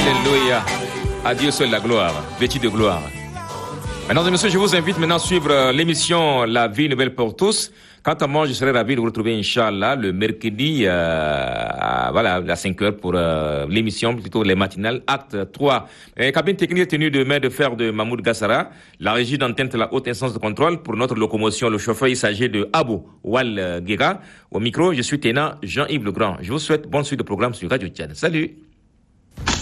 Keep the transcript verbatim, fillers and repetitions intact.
Alléluia. À Dieu seul la gloire, vêtu de gloire. Mesdames et messieurs, je vous invite maintenant à suivre l'émission La vie nouvelle pour tous. Quant à moi, je serai ravi de vous retrouver, Inch'Allah, le mercredi, euh, à, voilà, à cinq heures pour euh, l'émission, plutôt les matinales, acte trois. Et cabine technique tenue de main de fer de Mahmoud Gassara. La régie d'antenne de la haute instance de contrôle. Pour notre locomotion, le chauffeur, il s'agit de Abou Wal Guéga. Au micro, je suis Téna Jean-Yves Legrand. Je vous souhaite bonne suite de programme sur Radio Tchad. Salut!